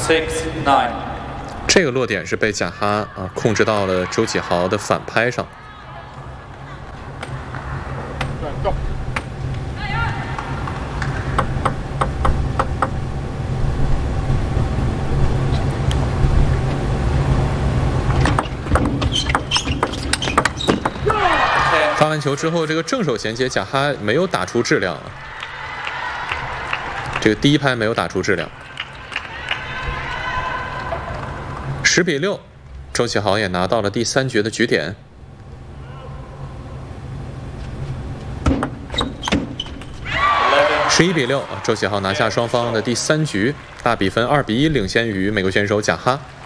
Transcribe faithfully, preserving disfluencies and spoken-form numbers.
six nine。 这个落点是被贾哈啊控制到了周启豪的反拍上。发完球之后，这个正手衔接贾哈没有打出质量啊，这个第一拍没有打出质量。十比六，周启豪也拿到了第三局的局点。十一比六，周启豪拿下双方的第三局，大比分二比一领先于美国选手贾哈。